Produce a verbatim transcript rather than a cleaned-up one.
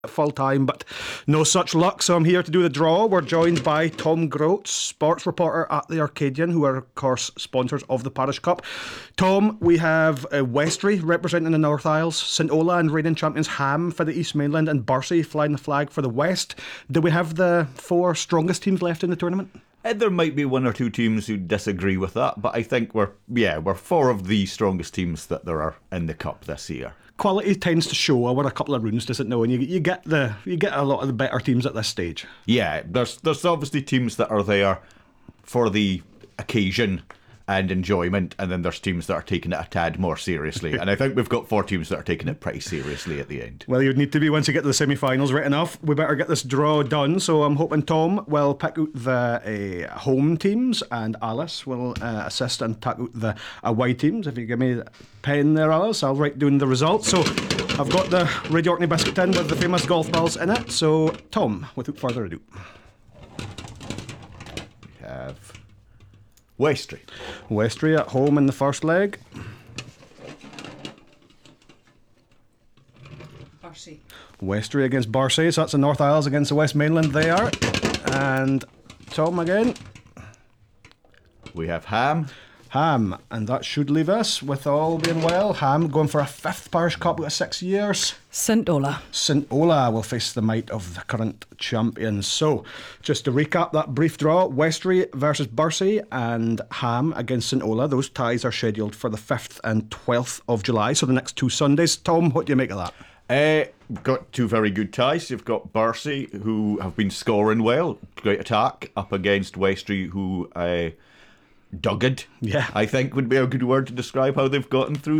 full time, but no such luck, so I'm here to do the draw. We're joined by Tom Groats, sports reporter at the Arcadian, who are of course sponsors of the Parish Cup. Tom, we have uh, Westry representing the North Isles, St Ola and reigning champions Ham for the East Mainland, and Bursey flying the flag for the West. Do we have the four strongest teams left in the tournament? Uh, there might be one or two teams who disagree with that, but I think we're yeah we're four of the strongest teams that there are in the cup this year. Quality tends to show over a couple of rounds, does it know? And you, you get the you get a lot of the better teams at this stage. Yeah, there's there's obviously teams that are there for the occasion and enjoyment, and then there's teams that are taking it a tad more seriously. And I think we've got four teams that are taking it pretty seriously at the end. Well, you'd need to be once you get to the semi-finals, right enough. We better get this draw done. So I'm hoping Tom will pick out the uh, home teams, and Alice will uh, assist and pick out the away teams. If you give me the pen there, Alice, I'll write down the results. So I've got the Red Orkney biscuit tin with the famous golf balls in it. So Tom, without further ado, We have Westry. Westry at home in the first leg. Bursey. Westry against Bursey, so that's the North Isles against the West Mainland they are. And Tom again. We have Ham. Ham, and that should leave us, with all being well, Ham going for a fifth Parish Cup out of six years. St Ola. St Ola will face the might of the current champions. So, just to recap that brief draw, Westry versus Bursey and Ham against St Ola. Those ties are scheduled for the fifth and twelfth of July, so the next two Sundays. Tom, what do you make of that? Uh, got two very good ties. You've got Bursey, who have been scoring well, great attack, up against Westry, who... Uh, dogged, yeah, I think would be a good word to describe how they've gotten through